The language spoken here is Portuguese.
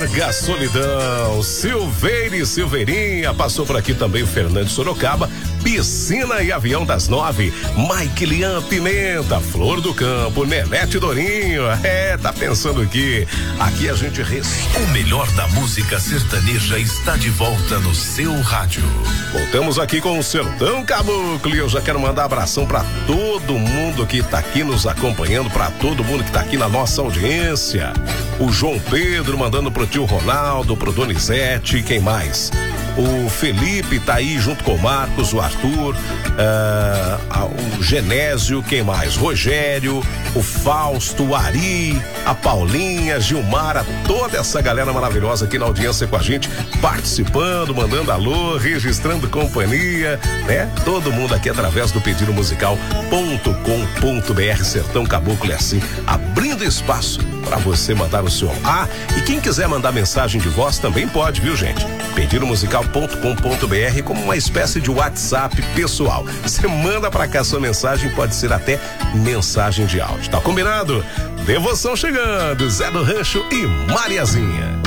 larga a solidão. Silveira e Silveirinha, passou por aqui também o Fernando Sorocaba, Piscina e Avião das 9, Mike Lian Pimenta, Flor do Campo, Nenete Dorinho, tá pensando que aqui a gente O melhor da música sertaneja está de volta no seu rádio. Voltamos aqui com o Sertão Caboclo e eu já quero mandar abração pra todo mundo que tá aqui nos acompanhando, pra todo mundo que tá aqui na nossa audiência. O João Pedro mandando pro tio Ronaldo, pro Donizete, quem mais? O Felipe tá aí junto com o Marcos, o Arthur, o Genésio, quem mais? Rogério, o Fausto, o Ari, a Paulinha, Gilmara, toda essa galera maravilhosa aqui na audiência com a gente, participando, mandando alô, registrando companhia, né? Todo mundo aqui através do pedidomusical.com.br. Sertão Caboclo é assim, abrindo espaço para você mandar o seu. E quem quiser mandar mensagem de voz também pode, viu, gente? Pedidomusical.com.br como uma espécie de WhatsApp pessoal. Você manda pra cá sua mensagem, pode ser até mensagem de áudio. Tá combinado? Devoção chegando, Zé do Rancho e Mariazinha.